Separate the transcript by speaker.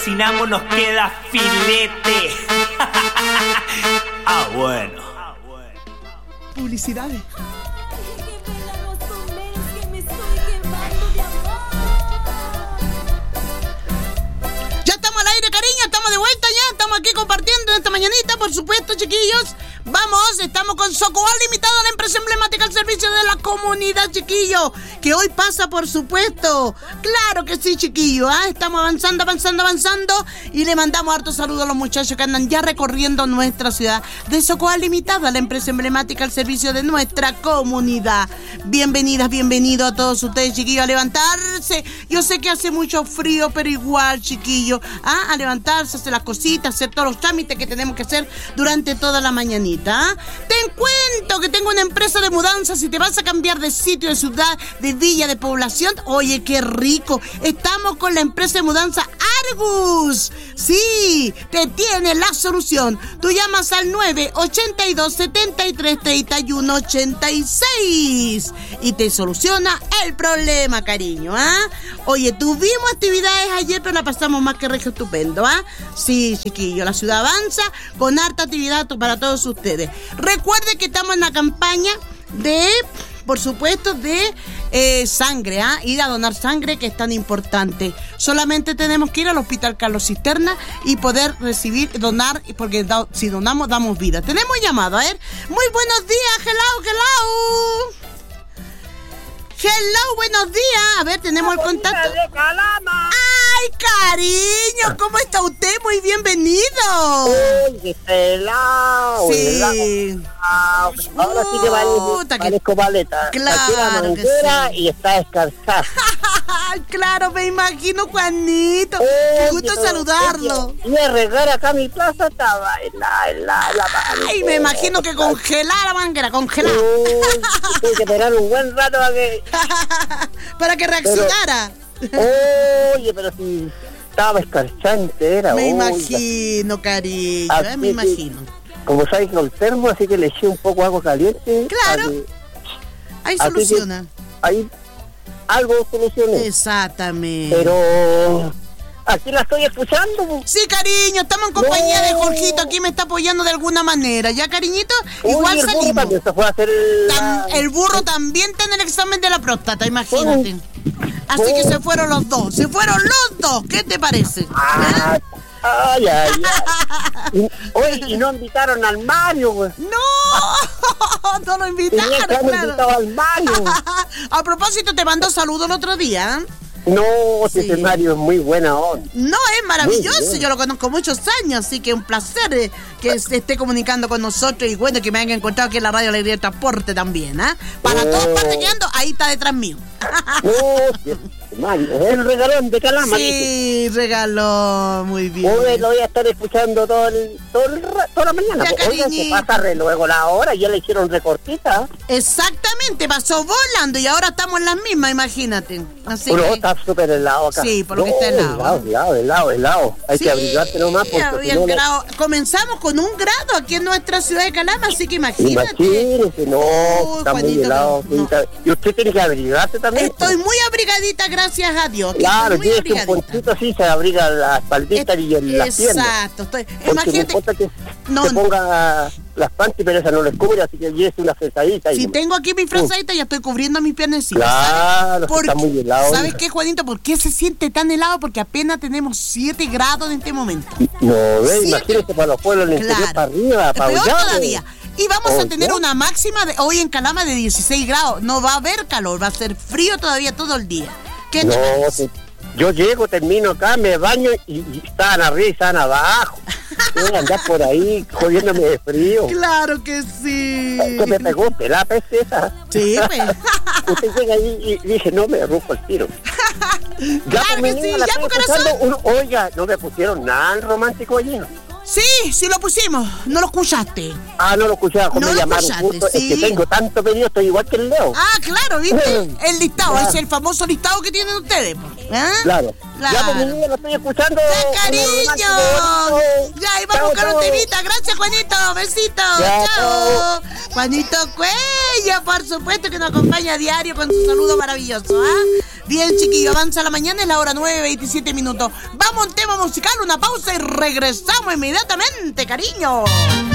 Speaker 1: cocinamos nos queda filete. Ah, bueno.
Speaker 2: Publicidades. Ya estamos al aire, cariño, estamos de vuelta ya, estamos aquí compartiendo esta mañanita, por supuesto, chiquillos. Vamos, estamos con Socoval Limitada, la empresa emblemática al servicio de la comunidad, chiquillo, que hoy pasa, por supuesto. Claro que sí, chiquillo, ¿eh? Estamos avanzando, y le mandamos hartos saludos a los muchachos que andan ya recorriendo nuestra ciudad de Socoval Limitada, la empresa emblemática al servicio de nuestra comunidad. Bienvenidas, bienvenidos a todos ustedes, chiquillos, a levantarse. Yo sé que hace mucho frío, pero igual, chiquillos, a levantarse, hacer las cositas, hacer todos los trámites que tenemos que hacer durante toda la mañanita. Te cuento que tengo una empresa de mudanzas. Si te vas a cambiar de sitio, de ciudad, de villa, de población, oye, qué rico. Estamos con la empresa de mudanza Argus. Sí, te tiene la solución. Tú llamas al 982-73-31-86 y te soluciona el problema, cariño, Oye, tuvimos actividades ayer, pero la pasamos más que regio, estupendo, Sí, chiquillo, la ciudad avanza con harta actividad para todos ustedes. Recuerde que estamos en la campaña de, por supuesto, de sangre, ir a donar sangre, que es tan importante. Solamente tenemos que ir al Hospital Carlos Cisterna y poder donar, porque si donamos, damos vida. Tenemos llamado, a ver. Muy buenos días, hello. Hello, buenos días. A ver, tenemos el contacto. ¡Ay, cariño! ¿Cómo está usted? Muy bienvenido.
Speaker 3: ¡Uy, helado!
Speaker 2: Sí.
Speaker 3: Ahora sí que parezco paleta.
Speaker 2: Claro que sí.
Speaker 3: Y está escarchada.
Speaker 2: Claro, me imagino, Juanito. Qué gusto saludarlo.
Speaker 3: Y a regar acá mi plaza estaba en la
Speaker 2: Ay, me imagino que congelada la manguera, congelada.
Speaker 3: Hay que esperar un buen rato
Speaker 2: para que reaccionara.
Speaker 3: Oye, pero si estaba escarchante era.
Speaker 2: Me imagino, cariño, me imagino.
Speaker 3: Como sabes, con el termo, así que le eché un poco de agua caliente.
Speaker 2: Claro. Ahí soluciona.
Speaker 3: Ahí algo solucioné.
Speaker 2: Exactamente.
Speaker 3: Pero aquí la estoy escuchando.
Speaker 2: Sí, cariño, estamos en compañía de Jorgito. Aquí me está apoyando de alguna manera. ¿Ya, cariñito? Igual
Speaker 3: el
Speaker 2: salimos.
Speaker 3: Burro también se fue a hacer
Speaker 2: el burro también está en el examen de la próstata, imagínate. Así que se fueron los dos. ¿Qué te parece?
Speaker 3: Ay. Oye, y no invitaron al Mario, güey.
Speaker 2: No lo invitaron,
Speaker 3: claro. Al Mario.
Speaker 2: A propósito, te mandó saludos el otro día.
Speaker 3: No, ese Mario es muy buena onda.
Speaker 2: No, es maravilloso, yo lo conozco muchos años, así que un placer que se esté comunicando con nosotros y bueno, que me hayan encontrado aquí en la Radio Alegría del Transporte también, Para todas partes que ando, ahí está detrás mío.
Speaker 3: Mario, es el regalón de Calama.
Speaker 2: Sí, regaló, muy bien.
Speaker 3: Hoy lo voy a estar escuchando toda la mañana. Oiga, se pasa re luego la hora, ya le hicieron recortita.
Speaker 2: Exactamente, pasó volando y ahora estamos en las mismas, imagínate. Así
Speaker 3: que
Speaker 2: está
Speaker 3: súper helado acá.
Speaker 2: Sí, por lo que está
Speaker 3: helado. Hay que abrigarte nomás.
Speaker 2: Comenzamos con 1 grado aquí en nuestra ciudad de Calama, así que imagínate.
Speaker 3: Imagínese, está muy helado. No. Y usted tiene que abrigarse también.
Speaker 2: Estoy muy abrigadita, gracias a Dios.
Speaker 3: Claro, tiene un pontito así, se abriga la espaldita y las piernas.
Speaker 2: Exacto. Imagínate.
Speaker 3: No importa que se ponga las panties, pero esa no les cubre, así que lleve una frazadita.
Speaker 2: Si tengo aquí mi frazadita, ya estoy cubriendo mis piernecitas.
Speaker 3: Claro, está muy helado.
Speaker 2: ¿Sabes qué, Juanito? ¿Por qué se siente tan helado? Porque apenas tenemos 7 grados en este momento.
Speaker 3: No, imagínate para los pueblos del interior, para arriba, para allá.
Speaker 2: Peor todavía. Y vamos a tener una máxima de hoy en Calama de 16 grados. No va a haber calor, va a ser frío todavía todo el día. ¿Qué te parece?
Speaker 3: Yo llego, termino acá, me baño y estaban arriba y estaban abajo. Voy a andar por ahí jodiéndome de frío.
Speaker 2: Claro que sí.
Speaker 3: Esto me pegó la peste esa.
Speaker 2: Sí, pues.
Speaker 3: Usted llega ahí y dije, no, me rompo el tiro.
Speaker 2: Claro que sí, ya, corazón.
Speaker 3: Oiga, no me pusieron nada romántico allí.
Speaker 2: Sí lo pusimos, no lo escuchaste.
Speaker 3: No lo escuchaba, como me llamaron justo, sí. Es que tengo tanto pedido, estoy igual que el Leo.
Speaker 2: Claro, ¿viste? El listado, es el famoso listado que tienen ustedes.
Speaker 3: Claro. Ya, pues, mi niña, lo estoy escuchando.
Speaker 2: ¡Ya, cariño! Ya, y vamos a buscar un temita. Gracias, Juanito. Besitos. Chao. Juanito Cuello, por supuesto, que nos acompaña a diario con su saludo maravilloso, Bien, chiquillo, avanza la mañana, es la hora 9:27 minutos. Vamos a un tema musical, una pausa y regresamos inmediatamente, cariño.